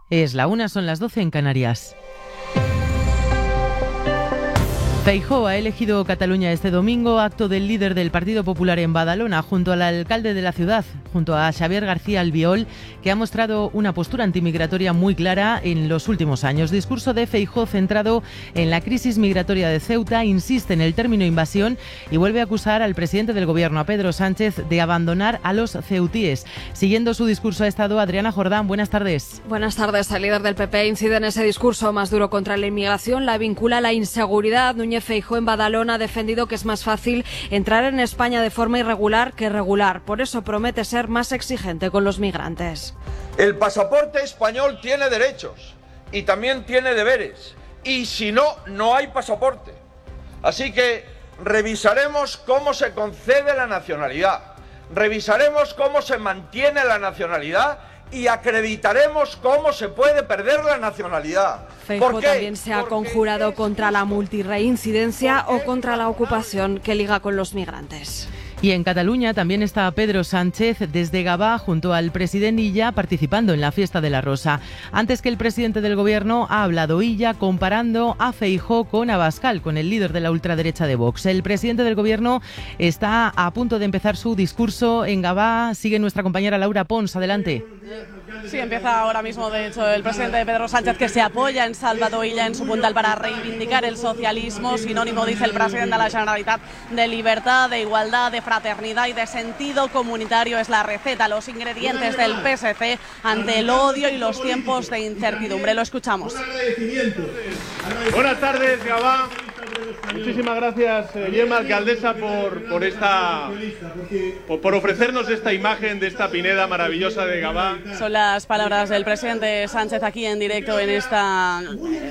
Es la 1, son las 12 en Canarias. Feijóo ha elegido Cataluña este domingo, acto del líder del Partido Popular en Badalona, junto al alcalde de la ciudad, junto a Xavier García Albiol, que ha mostrado una postura antimigratoria muy clara en los últimos años. Discurso de Feijóo centrado en la crisis migratoria de Ceuta, insiste en el término invasión y vuelve a acusar al presidente del gobierno, a Pedro Sánchez, de abandonar a los ceutíes. Siguiendo su discurso ha estado Adriana Jordán. Buenas tardes. Buenas tardes. El líder del PP incide en ese discurso más duro contra la inmigración, la vincula a la inseguridad. Núñez Feijóo en Badalona ha defendido que es más fácil entrar en España de forma irregular que regular. Por eso promete ser más exigente con los migrantes. El pasaporte español tiene derechos y también tiene deberes. Y si no, no hay pasaporte. Así que revisaremos cómo se concede la nacionalidad. Revisaremos cómo se mantiene la nacionalidad y acreditaremos cómo se puede perder la nacionalidad. Feijóo también se ha conjurado contra la multirreincidencia o contra la ocupación que liga con los migrantes. Y en Cataluña también está Pedro Sánchez desde Gavà junto al presidente Illa participando en la fiesta de la Rosa. Antes que el presidente del gobierno ha hablado Illa comparando a Feijóo con Abascal, con el líder de la ultraderecha de Vox. El presidente del gobierno está a punto de empezar su discurso en Gavà. Sigue nuestra compañera Laura Pons. Adelante. Sí, empieza ahora mismo, de hecho, el presidente Pedro Sánchez, que se apoya en Salvador Illa en su puntal para reivindicar el socialismo, sinónimo, dice el presidente de la Generalitat, de libertad, de igualdad, de fraternidad y de sentido comunitario. Es la receta, los ingredientes del PSC ante el odio y los tiempos de incertidumbre. Lo escuchamos. Buenas tardes, Gavà. Muchísimas gracias, Gemma, alcaldesa, por ofrecernos esta imagen de esta pineda maravillosa de Gavà. Son las palabras del presidente Sánchez aquí en directo en esta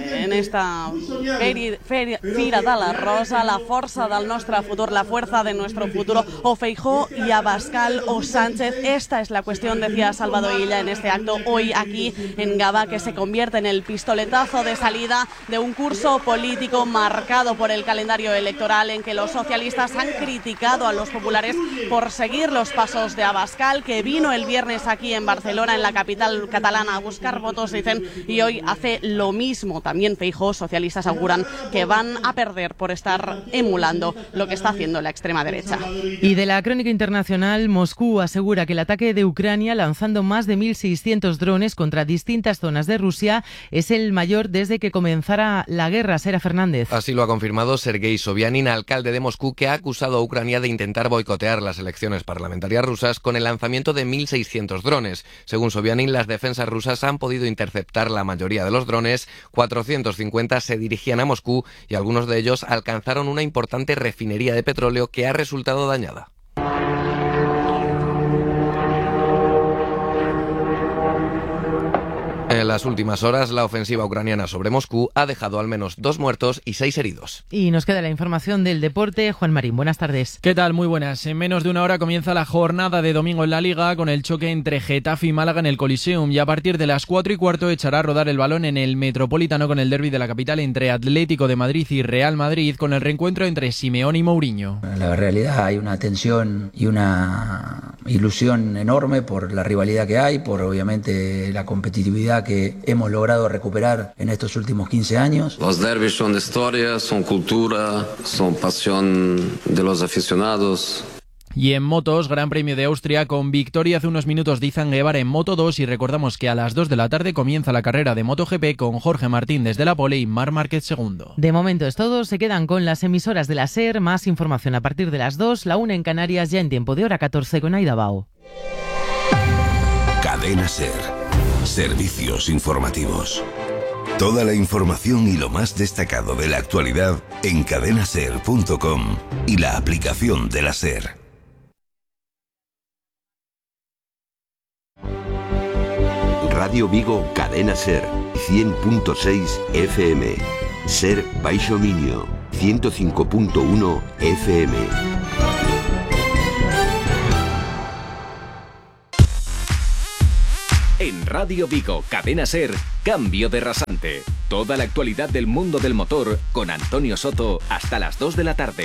Fira de la Rosa, la força del nostre futur, la fuerza de nuestro futuro. O Feijóo y Abascal o Sánchez. Esta es la cuestión, decía Salvador Illa en este acto hoy aquí en Gavà, que se convierte en el pistoletazo de salida de un curso político marcado por el calendario electoral, en que los socialistas han criticado a los populares por seguir los pasos de Abascal, que vino el viernes aquí en Barcelona, en la capital catalana, a buscar votos, dicen, y hoy hace lo mismo. También Feijóo, socialistas auguran que van a perder por estar emulando lo que está haciendo la extrema derecha. Y de la crónica internacional, Moscú asegura que el ataque de Ucrania, lanzando más de 1.600 drones contra distintas zonas de Rusia, es el mayor desde que comenzara la guerra. Sera Fernández. Así lo ha confirmado Sergei Sobyanin, alcalde de Moscú, que ha acusado a Ucrania de intentar boicotear las elecciones parlamentarias rusas con el lanzamiento de 1.600 drones. Según Sobyanin, las defensas rusas han podido interceptar la mayoría de los drones, 450 se dirigían a Moscú y algunos de ellos alcanzaron una importante refinería de petróleo que ha resultado dañada. En las últimas horas, la ofensiva ucraniana sobre Moscú ha dejado al menos 2 muertos y 6 heridos. Y nos queda la información del deporte. Juan Marín, buenas tardes. ¿Qué tal? Muy buenas. En menos de una hora comienza la jornada de domingo en la Liga con el choque entre Getafe y Málaga en el Coliseum, y a partir de las 4:15 echará a rodar el balón en el Metropolitano con el derbi de la capital entre Atlético de Madrid y Real Madrid, con el reencuentro entre Simeone y Mourinho. En la realidad hay una tensión y una ilusión enorme por la rivalidad que hay, por obviamente la competitividad que hemos logrado recuperar en estos últimos 15 años. Los derbis son historia, son cultura, son pasión de los aficionados. Y en motos, Gran Premio de Austria con victoria hace unos minutos de Izan Guevara en Moto 2, y recordamos que a las 2 de la tarde comienza la carrera de MotoGP con Jorge Martín desde la pole y Marc Márquez segundo. De momento es todo, se quedan con las emisoras de la SER, más información a partir de las 2, la 1 en Canarias, ya en tiempo de hora 14 con Aida Bao. Cadena SER. Servicios informativos. Toda la información y lo más destacado de la actualidad en cadenaser.com y la aplicación de la SER. Radio Vigo, Cadena SER, 100.6 FM. SER Baixo Miño, 105.1 FM. En Radio Vigo, Cadena SER, Cambio de Rasante. Toda la actualidad del mundo del motor con Antonio Soto hasta las 2 de la tarde.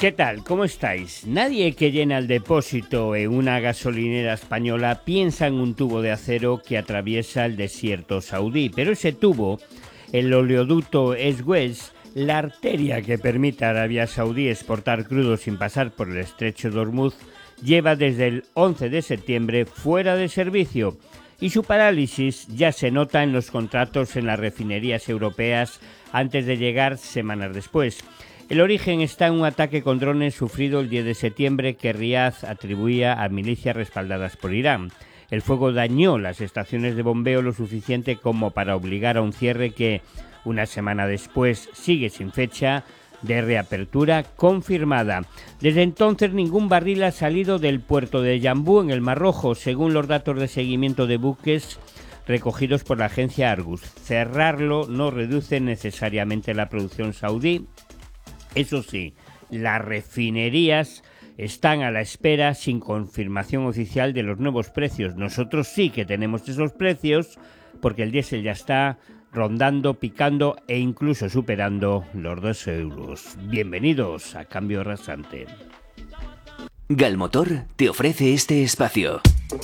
¿Qué tal? ¿Cómo estáis? Nadie que llena el depósito en una gasolinera española piensa en un tubo de acero que atraviesa el desierto saudí, pero ese tubo, el oleoducto Suez, la arteria que permite a Arabia Saudí exportar crudo sin pasar por el estrecho de Hormuz, lleva desde el 11 de septiembre fuera de servicio y su parálisis ya se nota en los contratos en las refinerías europeas antes de llegar semanas después. El origen está en un ataque con drones sufrido el 10 de septiembre que Riad atribuía a milicias respaldadas por Irán. El fuego dañó las estaciones de bombeo lo suficiente como para obligar a un cierre que, una semana después, sigue sin fecha de reapertura confirmada. Desde entonces ningún barril ha salido del puerto de Yambú en el Mar Rojo, según los datos de seguimiento de buques recogidos por la agencia Argus. Cerrarlo no reduce necesariamente la producción saudí. Eso sí, las refinerías están a la espera sin confirmación oficial de los nuevos precios. Nosotros sí que tenemos esos precios porque el diésel ya está rondando, picando e incluso superando los 2 euros. Bienvenidos a Cambio Rasante. Galmotor te ofrece este espacio.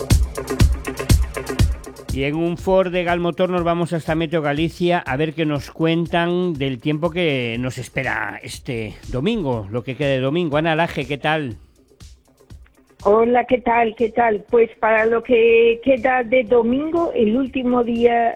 Y en un Ford de Galmotor nos vamos hasta Meteo Galicia a ver qué nos cuentan del tiempo que nos espera este domingo, lo que queda de domingo. Ana Laje, ¿qué tal? Hola, ¿qué tal? Pues para lo que queda de domingo, el último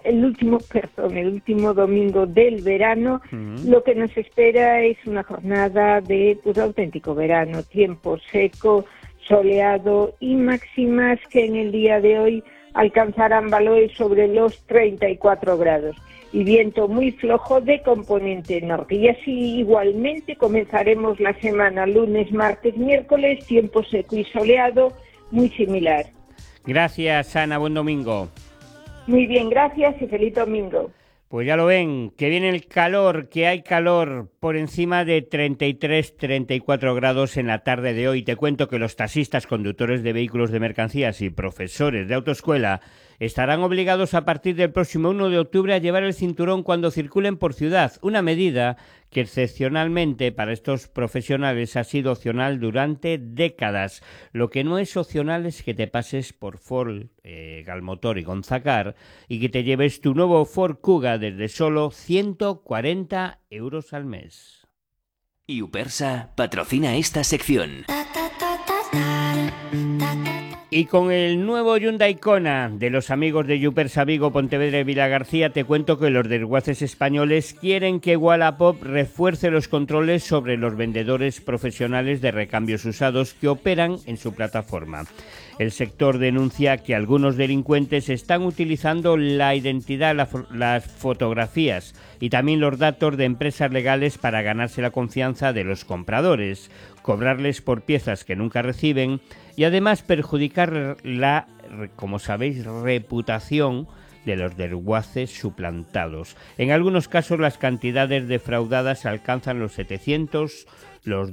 domingo del verano, lo que nos espera es una jornada de auténtico verano, tiempo seco, soleado y máximas que en el día de hoy alcanzarán valores sobre los 34 grados y viento muy flojo de componente norte. Y así igualmente comenzaremos la semana lunes, martes, miércoles, tiempo seco y soleado, muy similar. Gracias, Ana, buen domingo. Muy bien, gracias y feliz domingo. Pues ya lo ven, que viene el calor, que hay calor por encima de 33-34 grados en la tarde de hoy. Te cuento que los taxistas, conductores de vehículos de mercancías y profesores de autoescuela estarán obligados a partir del próximo 1 de octubre a llevar el cinturón cuando circulen por ciudad, una medida que excepcionalmente para estos profesionales ha sido opcional durante décadas. Lo que no es opcional es que te pases por Ford, Galmotor y Gonzacar y que te lleves tu nuevo Ford Kuga desde solo 140 euros al mes. Y Upersa patrocina esta sección. Y con el nuevo Hyundai Kona de los amigos de Upersa Vigo, Pontevedra y Vilagarcía, te cuento que los desguaces españoles quieren que Wallapop refuerce los controles sobre los vendedores profesionales de recambios usados que operan en su plataforma. El sector denuncia que algunos delincuentes están utilizando la identidad, las fotografías y también los datos de empresas legales para ganarse la confianza de los compradores, cobrarles por piezas que nunca reciben y además perjudicar la, como sabéis, reputación de los desguaces suplantados. En algunos casos las cantidades defraudadas alcanzan los 700, los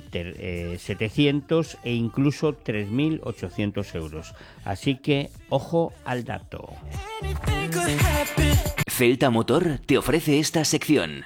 2.700 e incluso 3.800 euros. Así que ojo al dato. Celta Motor te ofrece esta sección.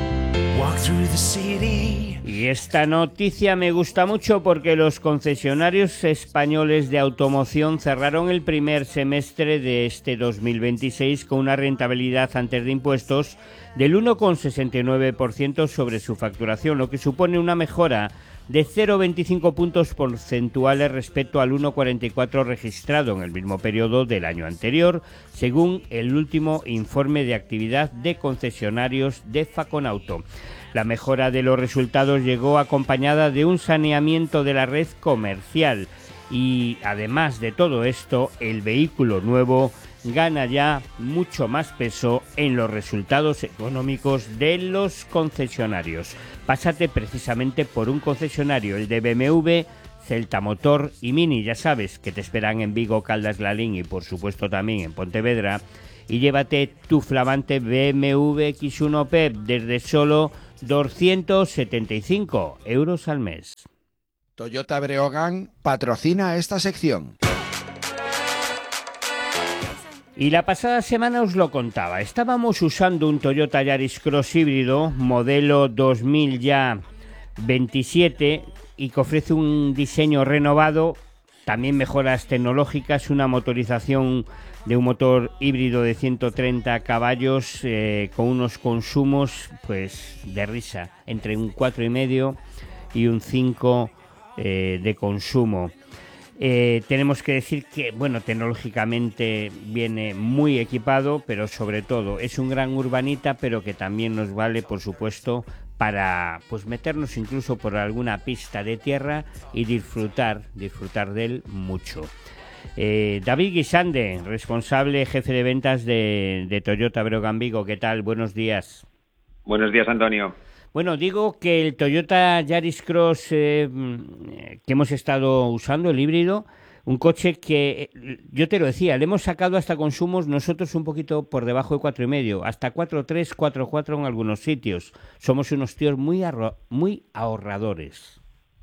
Y esta noticia me gusta mucho porque los concesionarios españoles de automoción cerraron el primer semestre de este 2026 con una rentabilidad antes de impuestos del 1,69% sobre su facturación, lo que supone una mejora de 0,25 puntos porcentuales respecto al 1,44 registrado en el mismo periodo del año anterior, según el último informe de actividad de concesionarios de Faconauto. La mejora de los resultados llegó acompañada de un saneamiento de la red comercial y, además de todo esto, el vehículo nuevo gana ya mucho más peso en los resultados económicos de los concesionarios. Pásate precisamente por un concesionario, el de BMW, Celta Motor y Mini, ya sabes que te esperan en Vigo, Caldas, Lalín y por supuesto también en Pontevedra, y llévate tu flamante BMW X1 PEP desde solo 275 euros al mes. Toyota Breogán patrocina esta sección. Y la pasada semana os lo contaba, estábamos usando un Toyota Yaris Cross híbrido, modelo 2000 ya 27 y que ofrece un diseño renovado, también mejoras tecnológicas, una motorización de un motor híbrido de 130 caballos con unos consumos pues de risa, entre un 4,5 y un 5 de consumo. Tenemos que decir que, bueno, tecnológicamente viene muy equipado, pero sobre todo es un gran urbanita, pero que también nos vale, por supuesto, para pues meternos incluso por alguna pista de tierra y disfrutar de él mucho. David Guisande, responsable jefe de ventas de Toyota Breogán Vigo, ¿qué tal? Buenos días. Buenos días, Antonio. Bueno, digo que el Toyota Yaris Cross que hemos estado usando, el híbrido, un coche que, yo te lo decía, le hemos sacado hasta consumos nosotros un poquito por debajo de 4,5, hasta 4,3, 4,4 en algunos sitios. Somos unos tíos muy ahorradores.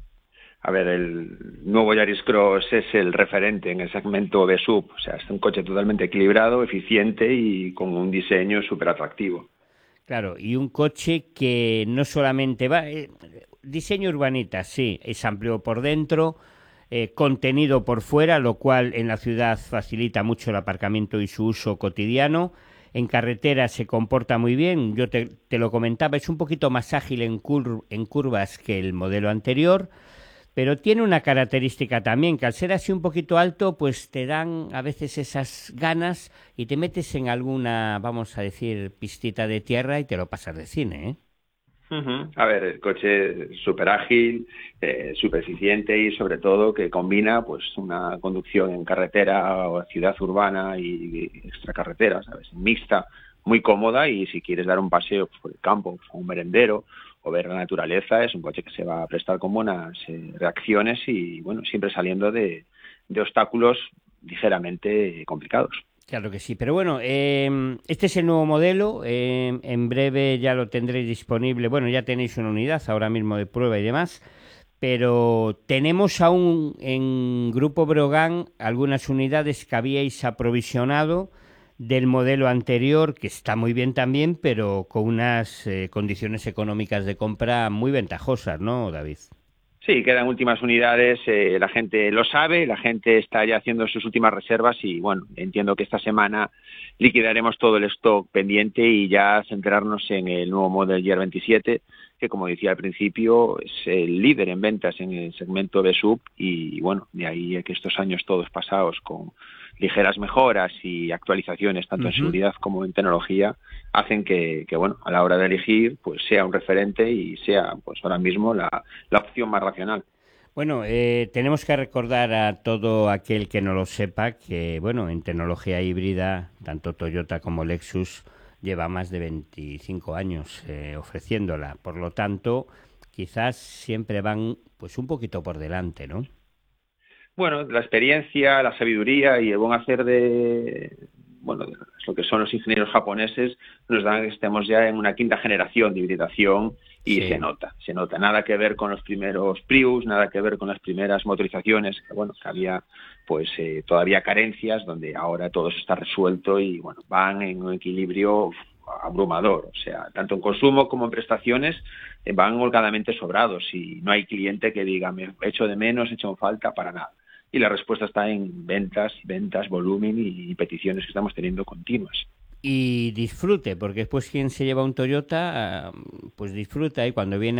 A ver, el nuevo Yaris Cross es el referente en el segmento B-Sub, o sea, es un coche totalmente equilibrado, eficiente y con un diseño súper atractivo. Claro, y un coche que no solamente va... diseño urbanita, sí, es amplio por dentro, contenido por fuera, lo cual en la ciudad facilita mucho el aparcamiento y su uso cotidiano. En carretera se comporta muy bien, yo te lo comentaba, es un poquito más ágil en curvas que el modelo anterior, pero tiene una característica también, que al ser así un poquito alto, pues te dan a veces esas ganas y te metes en alguna, vamos a decir, pistita de tierra y te lo pasas de cine, ¿eh? A ver, el coche es súper ágil, súper eficiente y sobre todo que combina pues una conducción en carretera o ciudad urbana y extracarretera, ¿sabes? Mixta, muy cómoda, y si quieres dar un paseo por el campo, pues, a un merendero o ver la naturaleza, es un coche que se va a prestar con buenas reacciones y, bueno, siempre saliendo de obstáculos ligeramente complicados. Claro que sí, pero bueno, este es el nuevo modelo, en breve ya lo tendréis disponible, bueno, ya tenéis una unidad ahora mismo de prueba y demás, pero tenemos aún en Grupo Breogán algunas unidades que habíais aprovisionado del modelo anterior, que está muy bien también, pero con unas condiciones económicas de compra muy ventajosas, ¿no, David? Sí, quedan últimas unidades, la gente lo sabe, la gente está ya haciendo sus últimas reservas y, bueno, entiendo que esta semana liquidaremos todo el stock pendiente y ya centrarnos en el nuevo Model Year 27, que, como decía al principio, es el líder en ventas en el segmento de sub y, bueno, de ahí que estos años todos pasados con ligeras mejoras y actualizaciones tanto en seguridad como en tecnología hacen que, bueno, a la hora de elegir pues sea un referente y sea pues ahora mismo la opción más racional. Bueno, tenemos que recordar a todo aquel que no lo sepa que, bueno, en tecnología híbrida tanto Toyota como Lexus lleva más de 25 años ofreciéndola, por lo tanto quizás siempre van pues un poquito por delante, ¿no? Bueno, la experiencia, la sabiduría y el buen hacer de lo que son los ingenieros japoneses nos dan que estemos ya en una quinta generación de hibridación y se nota. Nada que ver con los primeros Prius, nada que ver con las primeras motorizaciones, que había pues todavía carencias, donde ahora todo eso está resuelto y bueno, van en un equilibrio abrumador, o sea, tanto en consumo como en prestaciones van holgadamente sobrados y no hay cliente que diga me echo de menos, echo en falta, para nada. Y la respuesta está en ventas, volumen y peticiones que estamos teniendo continuas. Y disfrute, porque después quien se lleva un Toyota, pues disfruta y cuando viene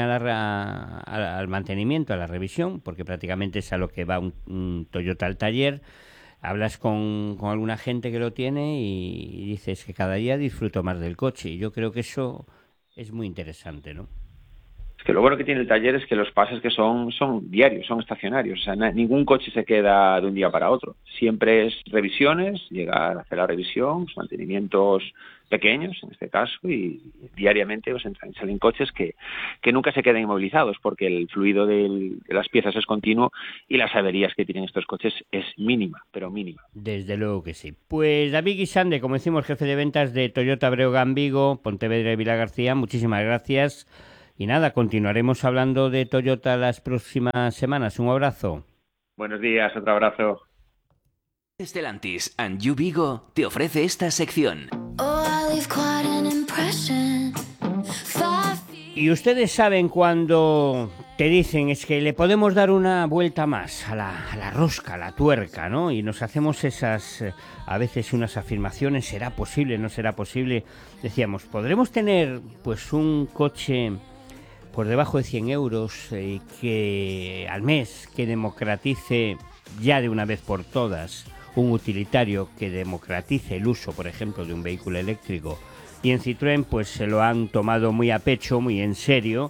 al mantenimiento, a la revisión, porque prácticamente es a lo que va un Toyota al taller, hablas con alguna gente que lo tiene y dices que cada día disfruto más del coche. Y yo creo que eso es muy interesante, ¿no? Que lo bueno que tiene el taller es que los pases que son diarios, son estacionarios, o sea, ningún coche se queda de un día para otro. Siempre es revisiones, llegar a hacer la revisión, mantenimientos pequeños en este caso, y diariamente salen coches que nunca se quedan inmovilizados porque el fluido de las piezas es continuo y las averías que tienen estos coches es mínima, pero mínima. Desde luego que sí. Pues David Guisande, como decimos, jefe de ventas de Toyota Breogán Vigo, Pontevedra y Vilagarcía, muchísimas gracias. Y nada, continuaremos hablando de Toyota las próximas semanas. Un abrazo. Buenos días, otro abrazo. Stellantis and You Vigo te ofrece esta sección. Y ustedes saben cuando te dicen es que le podemos dar una vuelta más a la rosca, a la tuerca, ¿no? Y nos hacemos esas, a veces unas afirmaciones, ¿será posible, no será posible? Decíamos, ¿podremos tener pues un coche por debajo de 100 euros que al mes, que democratice ya de una vez por todas un utilitario, que democratice el uso, por ejemplo, de un vehículo eléctrico? Y en Citroën pues se lo han tomado muy a pecho, muy en serio,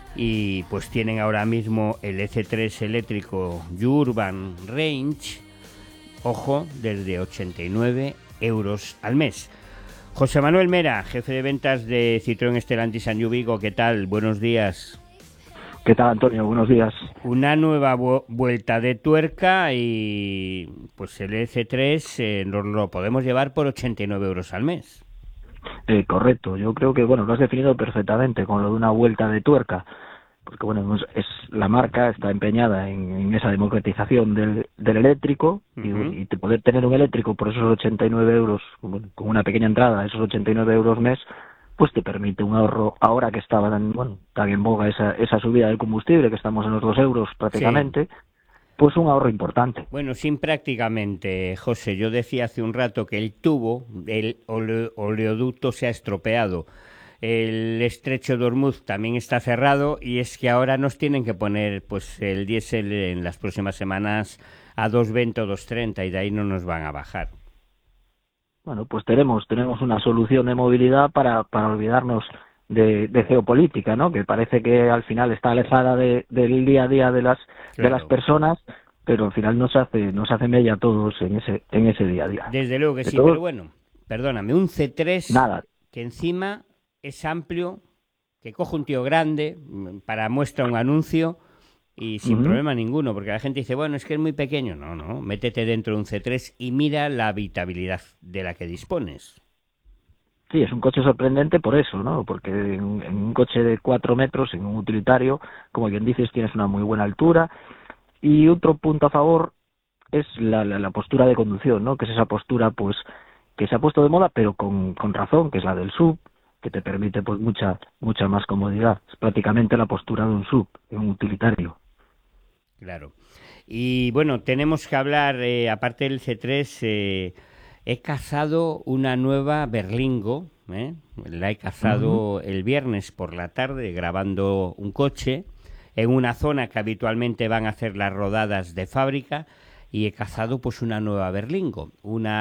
y pues tienen ahora mismo el EC3 eléctrico Urban Range, ojo, desde 89 euros al mes. José Manuel Mera, jefe de ventas de Citroën Stellantis and Vigo, ¿qué tal? Buenos días. ¿Qué tal, Antonio? Buenos días. Una nueva vuelta de tuerca y pues el EC3 nos lo podemos llevar por 89 euros al mes. Correcto, yo creo que lo has definido perfectamente con lo de una vuelta de tuerca, porque es la marca está empeñada en esa democratización del eléctrico. Uh-huh. y poder tener un eléctrico por esos 89 euros, con una pequeña entrada, esos 89 euros mes, pues te permite un ahorro, ahora que estaba tan en boga esa subida del combustible, que estamos en los 2 euros prácticamente. Sí. Pues un ahorro importante. Bueno, sin prácticamente, José, yo decía hace un rato que el tubo, el oleoducto se ha estropeado, el estrecho de Hormuz también está cerrado y es que ahora nos tienen que poner pues el diésel en las próximas semanas a 2,20 o 2,30 y de ahí no nos van a bajar. Bueno, pues tenemos una solución de movilidad para olvidarnos de geopolítica, ¿no? Que parece que al final está alejada del día a día de las personas, pero al final nos hace mella a todos en ese día a día. Desde luego que sí, pero bueno, perdóname, un C3 nada, que encima es amplio, que coge un tío grande para muestra un anuncio y sin problema ninguno, porque la gente dice, bueno, es que es muy pequeño. No, métete dentro de un C3 y mira la habitabilidad de la que dispones. Sí, es un coche sorprendente por eso, ¿no? Porque en un coche de 4 metros, en un utilitario, como bien dices, tienes una muy buena altura. Y otro punto a favor es la postura de conducción, ¿no? Que es esa postura, pues, que se ha puesto de moda, pero con razón, que es la del SUV, que te permite, pues, mucha más comodidad. Es prácticamente la postura de un SUV, en un utilitario. Claro. Y, bueno, tenemos que hablar, aparte del C3... he cazado una nueva Berlingo, la he cazado el viernes por la tarde grabando un coche en una zona que habitualmente van a hacer las rodadas de fábrica y he cazado pues una nueva Berlingo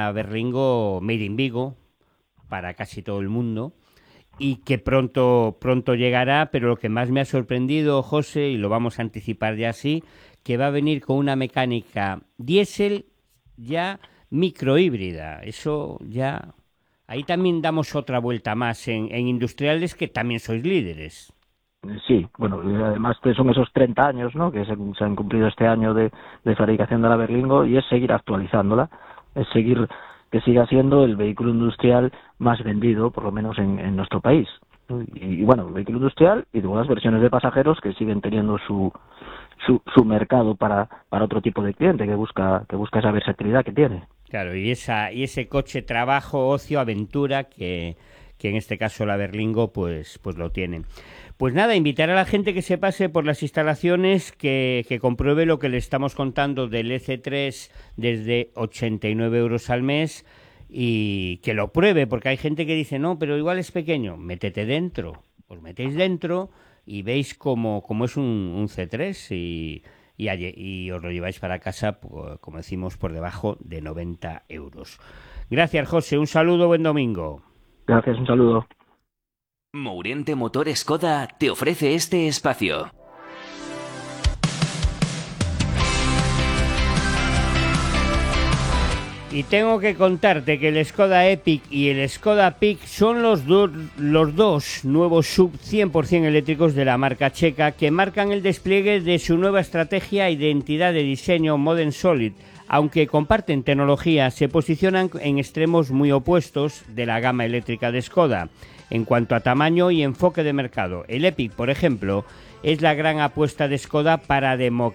made in Vigo para casi todo el mundo y que pronto llegará, pero lo que más me ha sorprendido, José, y lo vamos a anticipar ya así, que va a venir con una mecánica diésel ya microhíbrida. Eso ya... Ahí también damos otra vuelta más en industriales, que también sois líderes. Sí, bueno, además son esos 30 años, ¿no?, que se han cumplido este año de fabricación de la Berlingo, y es seguir actualizándola, es seguir que siga siendo el vehículo industrial más vendido, por lo menos en nuestro país. Y bueno, el vehículo industrial y luego las versiones de pasajeros que siguen teniendo su mercado para otro tipo de cliente que busca esa versatilidad que tiene. Claro, y ese coche trabajo, ocio, aventura que en este caso la Berlingo pues lo tiene. Pues nada, invitar a la gente que se pase por las instalaciones, que compruebe lo que le estamos contando del EC3 desde 89 euros al mes y que lo pruebe, porque hay gente que dice, no, pero igual es pequeño. Métete dentro, os metéis dentro y veis cómo es un C3 y os lo lleváis para casa, como decimos, por debajo de 90 euros. Gracias, José. Un saludo, buen domingo. Gracias, un saludo. Mouriente Motor Skoda te ofrece este espacio. Y tengo que contarte que el Skoda Epic y el Skoda Peak son los dos nuevos SUV 100% eléctricos de la marca checa, que marcan el despliegue de su nueva estrategia e identidad de diseño Modern Solid. Aunque comparten tecnología, se posicionan en extremos muy opuestos de la gama eléctrica de Skoda en cuanto a tamaño y enfoque de mercado. El Epic, por ejemplo, es la gran apuesta de Skoda para